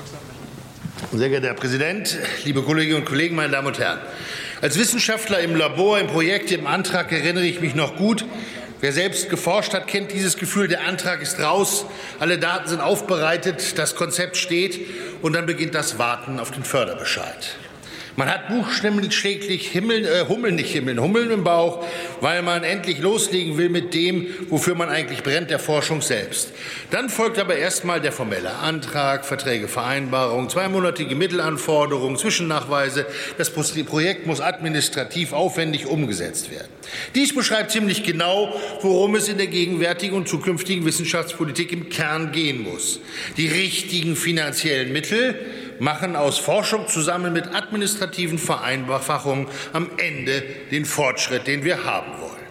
Sehr geehrter Herr Präsident, liebe Kolleginnen und Kollegen, meine Damen und Herren! Als Wissenschaftler im Labor, im Projekt, im Antrag erinnere ich mich noch gut. Wer selbst geforscht hat, kennt dieses Gefühl, der Antrag ist raus, alle Daten sind aufbereitet, das Konzept steht und dann beginnt das Warten auf den Förderbescheid. Man hat buchstäblich Hummeln im Bauch, weil man endlich loslegen will mit dem, wofür man eigentlich brennt, der Forschung selbst. Dann folgt aber erst mal der formelle Antrag, Verträge, Vereinbarungen, zweimonatige Mittelanforderungen, Zwischennachweise. Das Projekt muss administrativ aufwendig umgesetzt werden. Dies beschreibt ziemlich genau, worum es in der gegenwärtigen und zukünftigen Wissenschaftspolitik im Kern gehen muss. Die richtigen finanziellen Mittel machen aus Forschung zusammen mit administrativen Vereinfachungen am Ende den Fortschritt, den wir haben wollen.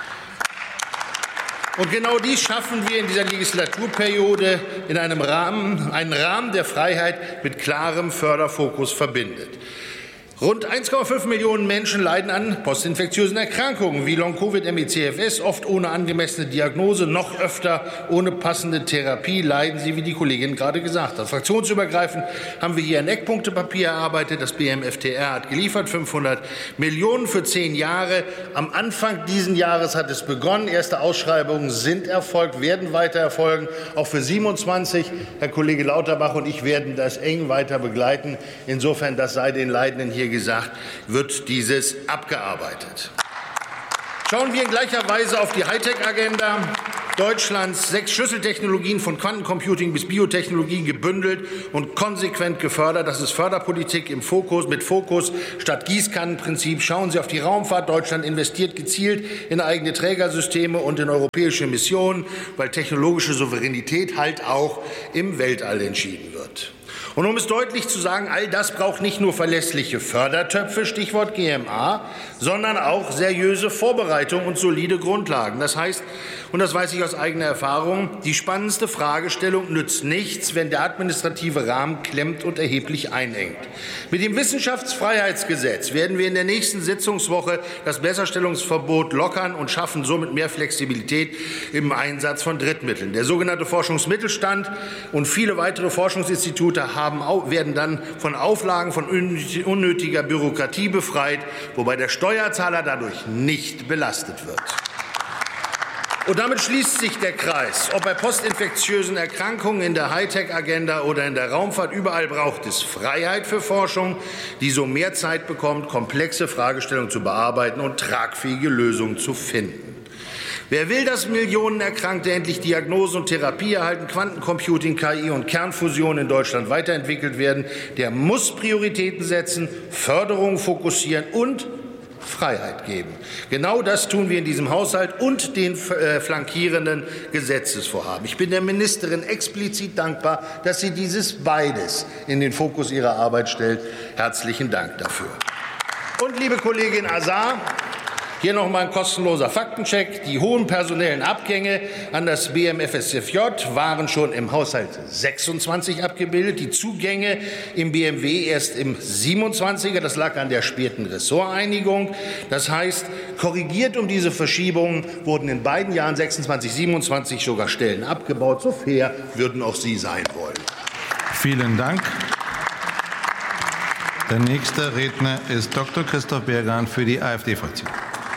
Und genau dies schaffen wir in dieser Legislaturperiode in einen Rahmen, der Freiheit mit klarem Förderfokus verbindet. Rund 1,5 Millionen Menschen leiden an postinfektiösen Erkrankungen wie Long-Covid, ME/CFS, oft ohne angemessene Diagnose, noch öfter ohne passende Therapie leiden sie, wie die Kollegin gerade gesagt hat. Fraktionsübergreifend haben wir hier ein Eckpunktepapier erarbeitet. Das BMFTR hat geliefert, 500 Millionen für 10 Jahre. Am Anfang dieses Jahres hat es begonnen. Erste Ausschreibungen sind erfolgt, werden weiter erfolgen, auch für 27. Herr Kollege Lauterbach und ich werden das eng weiter begleiten. Insofern, das sei den Leidenden hier gesagt, wird dieses abgearbeitet. Schauen wir in gleicher Weise auf die Hightech-Agenda. Deutschlands 6 Schlüsseltechnologien von Quantencomputing bis Biotechnologie gebündelt und konsequent gefördert. Das ist Förderpolitik mit Fokus statt Gießkannenprinzip. Schauen Sie auf die Raumfahrt. Deutschland investiert gezielt in eigene Trägersysteme und in europäische Missionen, weil technologische Souveränität halt auch im Weltall entschieden wird. Und um es deutlich zu sagen, all das braucht nicht nur verlässliche Fördertöpfe, Stichwort GMA, sondern auch seriöse Vorbereitung und solide Grundlagen. Das heißt, und das weiß ich aus eigener Erfahrung, die spannendste Fragestellung nützt nichts, wenn der administrative Rahmen klemmt und erheblich einengt. Mit dem Wissenschaftsfreiheitsgesetz werden wir in der nächsten Sitzungswoche das Besserstellungsverbot lockern und schaffen somit mehr Flexibilität im Einsatz von Drittmitteln. Der sogenannte Forschungsmittelstand und viele weitere Forschungsinstitute werden dann von Auflagen von unnötiger Bürokratie befreit, wobei der Steuerzahler dadurch nicht belastet wird. Und damit schließt sich der Kreis. Ob bei postinfektiösen Erkrankungen, in der Hightech-Agenda oder in der Raumfahrt, überall braucht es Freiheit für Forschung, die so mehr Zeit bekommt, komplexe Fragestellungen zu bearbeiten und tragfähige Lösungen zu finden. Wer will, dass Millionen Erkrankte endlich Diagnose und Therapie erhalten, Quantencomputing, KI und Kernfusion in Deutschland weiterentwickelt werden, der muss Prioritäten setzen, Förderung fokussieren und Freiheit geben. Genau das tun wir in diesem Haushalt und den flankierenden Gesetzesvorhaben. Ich bin der Ministerin explizit dankbar, dass sie dieses beides in den Fokus ihrer Arbeit stellt. Herzlichen Dank dafür. Und liebe Kollegin Azar, hier noch mal ein kostenloser Faktencheck. Die hohen personellen Abgänge an das BMFSFJ waren schon im Haushalt 26 abgebildet, die Zugänge im BMW erst im 27er. Das lag an der späten Ressorteinigung. Das heißt, korrigiert um diese Verschiebungen wurden in beiden Jahren 26, 27 sogar Stellen abgebaut. So fair würden auch Sie sein wollen. Vielen Dank. Der nächste Redner ist Dr. Christoph Bergan für die AfD-Fraktion.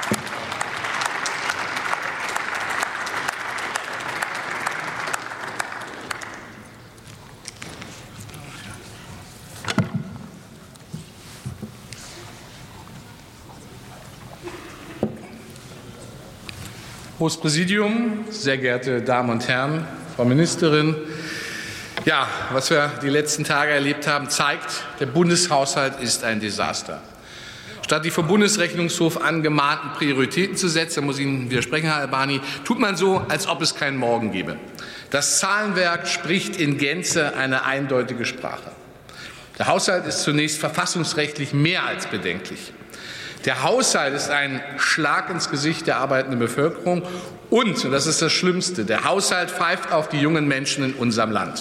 Hohes Präsidium, sehr geehrte Damen und Herren, Frau Ministerin. Ja, was wir die letzten Tage erlebt haben, zeigt, der Bundeshaushalt ist ein Desaster. Statt die vom Bundesrechnungshof angemahnten Prioritäten zu setzen, da muss ich Ihnen widersprechen, Herr Albani, tut man so, als ob es keinen Morgen gäbe. Das Zahlenwerk spricht in Gänze eine eindeutige Sprache. Der Haushalt ist zunächst verfassungsrechtlich mehr als bedenklich. Der Haushalt ist ein Schlag ins Gesicht der arbeitenden Bevölkerung und das ist das Schlimmste, der Haushalt pfeift auf die jungen Menschen in unserem Land.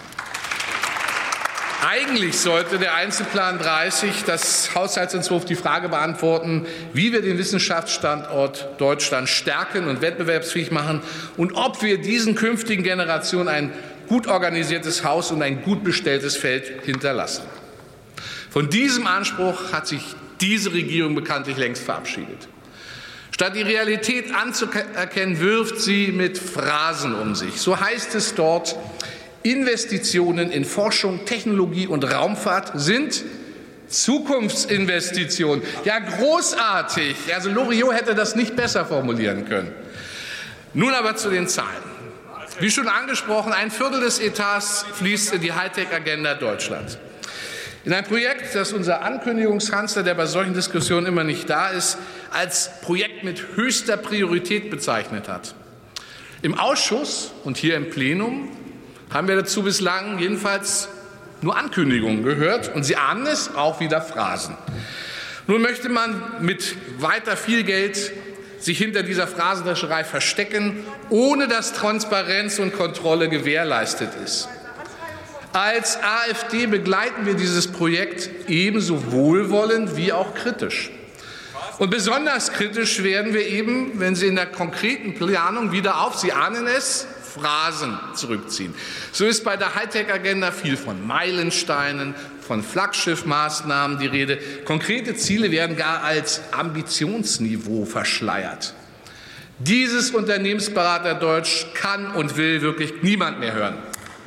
Eigentlich sollte der Einzelplan 30 des Haushaltsentwurfs die Frage beantworten, wie wir den Wissenschaftsstandort Deutschland stärken und wettbewerbsfähig machen und ob wir diesen künftigen Generationen ein gut organisiertes Haus und ein gut bestelltes Feld hinterlassen. Von diesem Anspruch hat sich diese Regierung bekanntlich längst verabschiedet. Statt die Realität anzuerkennen, wirft sie mit Phrasen um sich. So heißt es dort, Investitionen in Forschung, Technologie und Raumfahrt sind Zukunftsinvestitionen. Ja, großartig. Also Loriot hätte das nicht besser formulieren können. Nun aber zu den Zahlen. Wie schon angesprochen, 1/4 des Etats fließt in die Hightech-Agenda Deutschlands. In ein Projekt, das unser Ankündigungskanzler, der bei solchen Diskussionen immer nicht da ist, als Projekt mit höchster Priorität bezeichnet hat. Im Ausschuss und hier im Plenum haben wir dazu bislang jedenfalls nur Ankündigungen gehört, und Sie ahnen es, auch wieder Phrasen. Nun möchte man mit weiter viel Geld sich hinter dieser Phrasendrescherei verstecken, ohne dass Transparenz und Kontrolle gewährleistet ist. Als AfD begleiten wir dieses Projekt ebenso wohlwollend wie auch kritisch. Und besonders kritisch werden wir eben, wenn Sie in der konkreten Planung wieder auf, Sie ahnen es, Phrasen zurückziehen. So ist bei der Hightech-Agenda viel von Meilensteinen, von Flaggschiffmaßnahmen die Rede. Konkrete Ziele werden gar als Ambitionsniveau verschleiert. Dieses Unternehmensberaterdeutsch kann und will wirklich niemand mehr hören.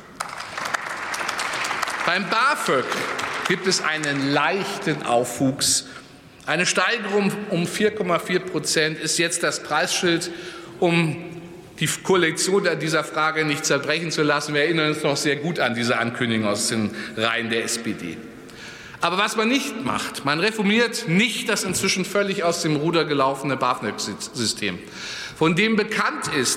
Beim BAföG gibt es einen leichten Aufwuchs. Eine Steigerung um 4,4% ist jetzt das Preisschild, um die Koalition an dieser Frage nicht zerbrechen zu lassen. Wir erinnern uns noch sehr gut an diese Ankündigung aus den Reihen der SPD. Aber was man nicht macht, man reformiert nicht das inzwischen völlig aus dem Ruder gelaufene BAföG-System, von dem bekannt ist,